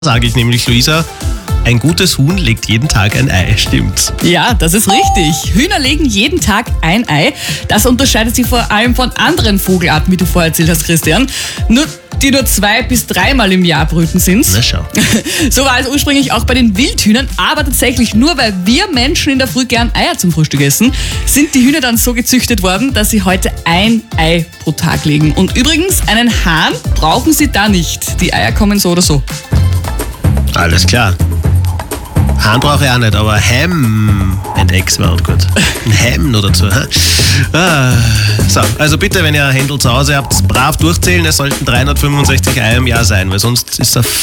Sage ich nämlich, Luisa, ein gutes Huhn legt jeden Tag ein Ei, stimmt's? Ja, das ist richtig. Hühner legen jeden Tag ein Ei. Das unterscheidet sie vor allem von anderen Vogelarten, wie du vorher erzählt hast, Christian. Die nur 2- bis 3-mal im Jahr brüten sind. Na schau. So war es ursprünglich auch bei den Wildhühnern, aber tatsächlich nur weil wir Menschen in der Früh gern Eier zum Frühstück essen, sind die Hühner dann so gezüchtet worden, dass sie heute ein Ei pro Tag legen. Und übrigens, einen Hahn brauchen sie da nicht. Die Eier kommen so oder so. Alles klar. Hahn brauche ich auch nicht, aber Ham and Eggs war auch gut. Ein Ham nur dazu. So, also bitte, wenn ihr ein Händel zu Hause habt, brav durchzählen. Es sollten 365 Eier im Jahr sein, weil sonst ist er